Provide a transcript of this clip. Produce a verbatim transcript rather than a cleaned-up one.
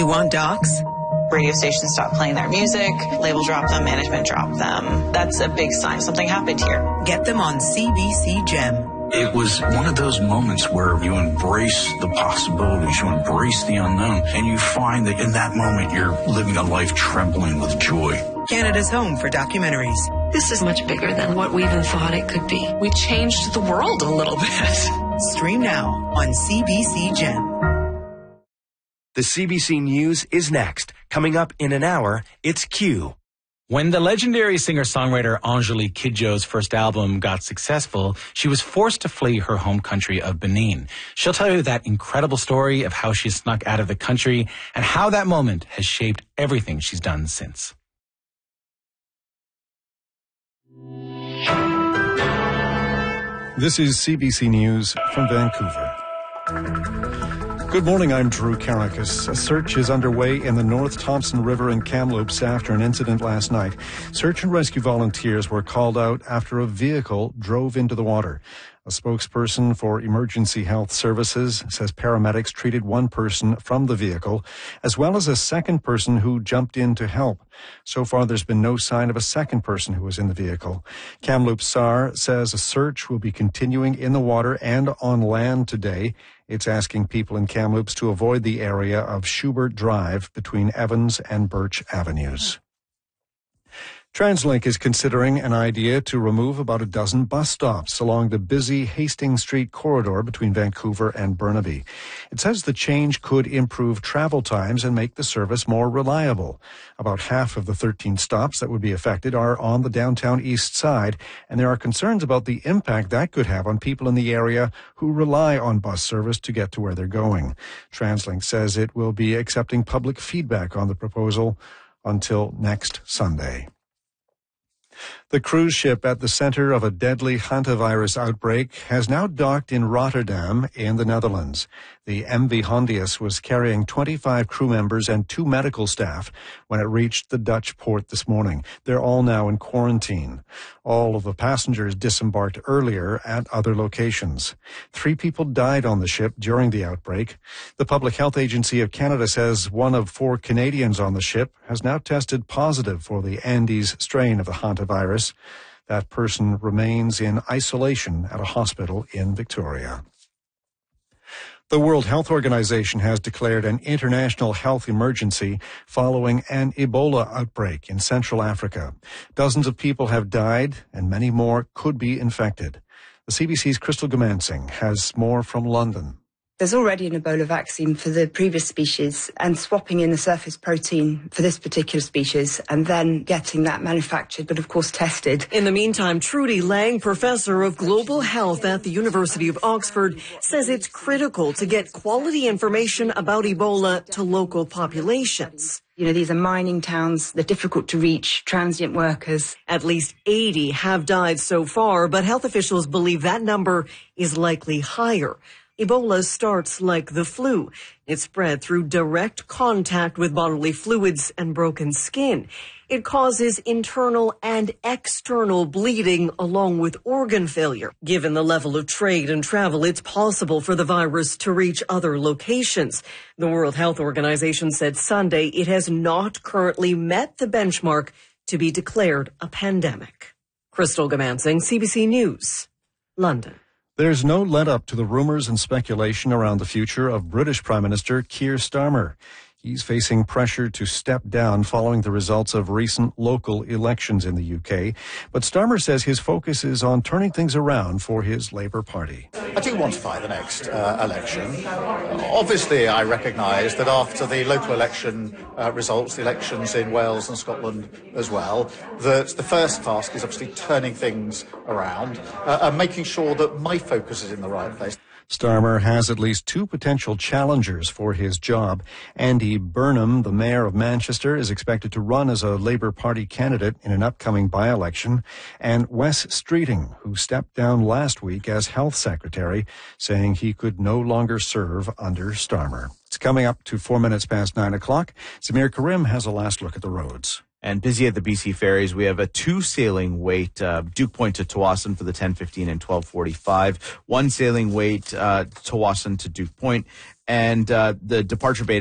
You want docs? Radio stations stopped playing their music, label dropped them, management dropped them. That's a big sign something happened here. Get them on C B C Gem. It was one of those moments where you embrace the possibilities, you embrace the unknown, and you find that in that moment you're living a life trembling with joy. Canada's home for documentaries. This is much bigger than what we even thought it could be. We changed the world a little bit. Stream now on C B C Gem. The C B C News is next. Coming up in an hour, it's Q. When the legendary singer-songwriter Angélique Kidjo's first album got successful, she was forced to flee her home country of Benin. She'll tell you that incredible story of how she snuck out of the country and how that moment has shaped everything she's done since. This is C B C News from Vancouver. Good morning, I'm Drew Karakis. A search is underway in the North Thompson River in Kamloops after an incident last night. Search and rescue volunteers were called out after a vehicle drove into the water. A spokesperson for Emergency Health Services says paramedics treated one person from the vehicle, as well as a second person who jumped in to help. So far, there's been no sign of a second person who was in the vehicle. Kamloops S A R says a search will be continuing in the water and on land today. It's asking people in Kamloops to avoid the area of Schubert Drive between Evans and Birch Avenues. TransLink is considering an idea to remove about a dozen bus stops along the busy Hastings Street corridor between Vancouver and Burnaby. It says the change could improve travel times and make the service more reliable. About half of the thirteen stops that would be affected are on the downtown east side, and there are concerns about the impact that could have on people in the area who rely on bus service to get to where they're going. TransLink says it will be accepting public feedback on the proposal until next Sunday. The cruise ship at the center of a deadly hantavirus outbreak has now docked in Rotterdam in the Netherlands. The M V Hondius was carrying twenty-five crew members and two medical staff when it reached the Dutch port this morning. They're all now in quarantine. All of the passengers disembarked earlier at other locations. Three people died on the ship during the outbreak. The Public Health Agency of Canada says one of four Canadians on the ship has now tested positive for the Andes strain of the hantavirus. That person remains in isolation at a hospital in Victoria. The World Health Organization has declared an international health emergency following an Ebola outbreak in Central Africa. Dozens of people have died and many more could be infected. The C B C's Crystal Gamansing has more from London. There's already an Ebola vaccine for the previous species, and swapping in the surface protein for this particular species and then getting that manufactured, but of course tested. In the meantime, Trudy Lang, professor of global health at the University of Oxford, says it's critical to get quality information about Ebola to local populations. You know, these are mining towns, they're difficult to reach, transient workers. At least eighty have died so far, but health officials believe that number is likely higher. Ebola starts like the flu. It spread through direct contact with bodily fluids and broken skin. It causes internal and external bleeding along with organ failure. Given the level of trade and travel, it's possible for the virus to reach other locations. The World Health Organization said Sunday it has not currently met the benchmark to be declared a pandemic. Crystal Gamansing, C B C News, London. There's no let-up to the rumors and speculation around the future of British Prime Minister Keir Starmer. He's facing pressure to step down following the results of recent local elections in the U K. But Starmer says his focus is on turning things around for his Labour Party. I do want to fight the next uh, election. Obviously, I recognise that after the local election uh, results, the elections in Wales and Scotland as well, that the first task is obviously turning things around uh, and making sure that my focus is in the right place. Starmer has at least two potential challengers for his job. Andy Burnham, the mayor of Manchester, is expected to run as a Labour Party candidate in an upcoming by-election, and Wes Streeting, who stepped down last week as health secretary, saying he could no longer serve under Starmer. It's coming up to four minutes past nine o'clock. Samir Karim has a last look at the roads. And busy at the B C ferries. We have a two sailing wait, uh, Duke Point to Tawasin for the ten fifteen and twelve forty-five. One sailing wait, uh, Tawasin to Duke Point. And uh, the departure bay